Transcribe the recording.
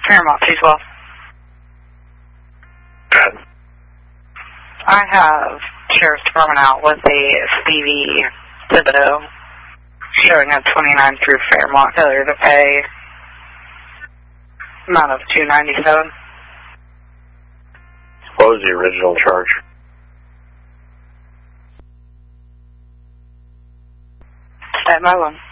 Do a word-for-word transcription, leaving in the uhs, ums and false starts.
Fairmont, two twelve. I have Sheriff's Department out with a Stevie Thibodeau showing a twenty-nine through Fairmont failure to pay amount of two ninety-seven. What was the original charge? Stand by one.